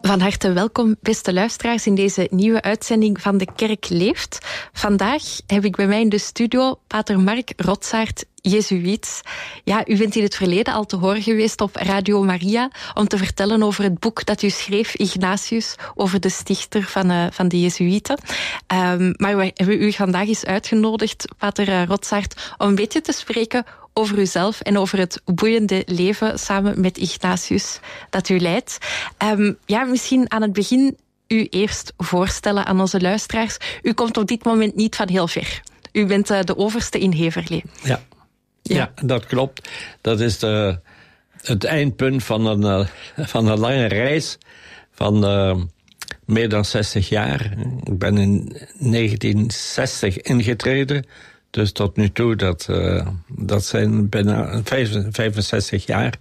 Van harte welkom, beste luisteraars, in deze nieuwe uitzending van De Kerk Leeft. Vandaag heb ik bij mij in de studio pater Mark Rotsaert, jezuïet. Ja, u bent in het verleden al te horen geweest op Radio Maria om te vertellen over het boek dat u schreef, Ignatius, over de stichter van de jezuïeten. Maar we hebben u vandaag eens uitgenodigd, pater Rotsaert, om een beetje te spreken over uzelf en over het boeiende leven samen met Ignatius dat u leidt. Misschien aan het begin u eerst voorstellen aan onze luisteraars. U komt op dit moment niet van heel ver. U bent de overste in Heverlee. Ja, dat klopt. Dat is het eindpunt van een lange reis van meer dan 60 jaar. Ik ben in 1960 ingetreden. Dus tot nu toe, dat zijn bijna 65 jaar.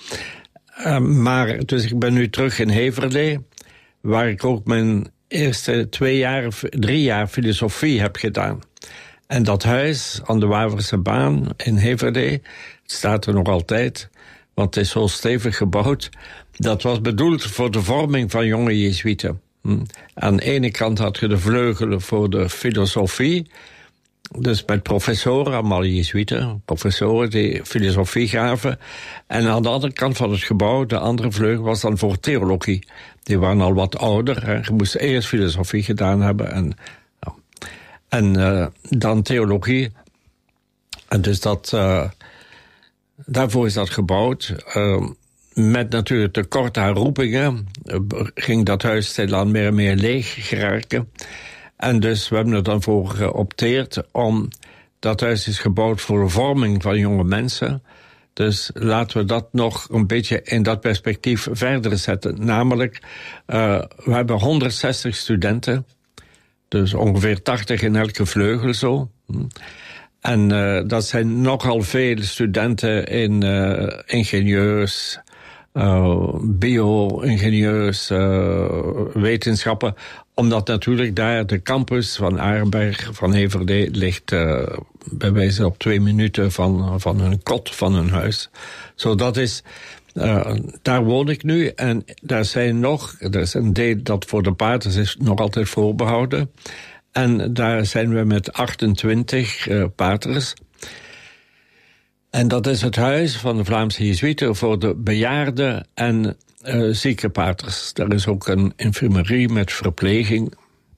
Dus ik ben nu terug in Heverlee, waar ik ook mijn eerste 3 jaar filosofie heb gedaan. En dat huis aan de Waverse Baan in Heverlee, staat er nog altijd, want het is zo stevig gebouwd. Dat was bedoeld voor de vorming van jonge jezuïeten. Aan de ene kant had je de vleugelen voor de filosofie, dus met professoren, allemaal jezuïeten, professoren die filosofie gaven. En aan de andere kant van het gebouw, de andere vleugel, was dan voor theologie. Die waren al wat ouder. Hè. Je moest eerst filosofie gedaan hebben en dan theologie. En dus daarvoor is dat gebouwd. Met natuurlijk tekort aan roepingen ging dat huis stilaan meer en meer leeg geraken. En dus we hebben er dan voor geopteerd om... Dat huis is gebouwd voor de vorming van jonge mensen. Dus laten we dat nog een beetje in dat perspectief verder zetten. Namelijk, we hebben 160 studenten. Dus ongeveer 80 in elke vleugel zo. En dat zijn nogal veel studenten in ingenieurs... bio-ingenieurs, wetenschappen, omdat natuurlijk daar de campus van Arenberg, van Heverlee, ligt bij wijze op 2 minuten van hun kot, van hun huis. Zo, dat is, daar woon ik nu en er is een deel dat voor de paters is nog altijd voorbehouden. En daar zijn we met 28 paters. En dat is het huis van de Vlaamse jezuïeten voor de bejaarden en zieke paters. Daar is ook een infirmerie met verpleging.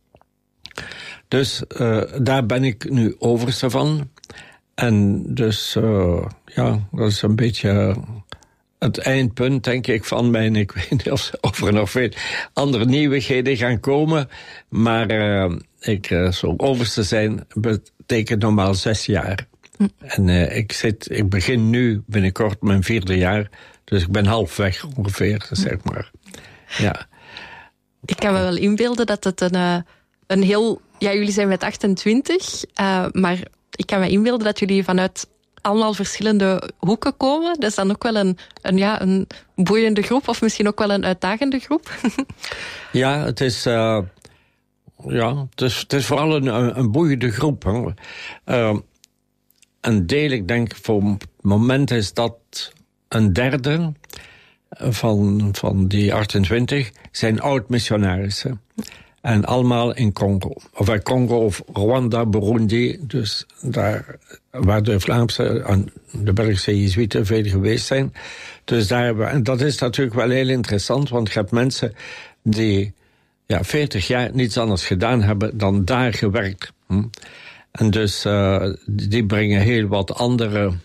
Dus daar ben ik nu overste van. En dus, dat is een beetje het eindpunt, denk ik, van mijn... Ik weet niet of er nog veel andere nieuwigheden gaan komen. Maar zo overste zijn betekent normaal 6 jaar. En ik begin nu binnenkort mijn 4e jaar. Dus ik ben halfweg ongeveer, zeg maar. Ja. Ik kan me wel inbeelden dat het een heel... Ja, jullie zijn met 28. Maar ik kan me inbeelden dat jullie vanuit allemaal verschillende hoeken komen. Dat is dan ook wel een boeiende groep. Of misschien ook wel een uitdagende groep. Ja, het is... het is vooral een boeiende groep. Een deel, ik denk, voor het moment is dat een derde van die 28 zijn oud-missionarissen. En allemaal in Congo. Of Congo of Rwanda, Burundi. Dus daar waar de Vlaamse en de Belgische jezuïeten veel geweest zijn. Dus en dat is natuurlijk wel heel interessant, want je hebt mensen die 40 jaar niets anders gedaan hebben dan daar gewerkt. En dus die brengen heel wat andere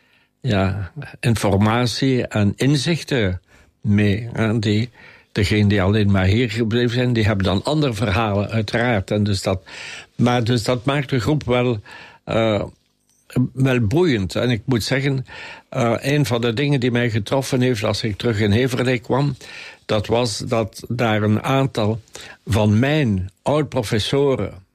informatie en inzichten mee. En degenen die alleen maar hier gebleven zijn, die hebben dan andere verhalen, uiteraard. En dus dat maakt de groep wel boeiend. En ik moet zeggen, een van de dingen die mij getroffen heeft als ik terug in Heverlee kwam, dat was dat daar een aantal van mijn oud-professoren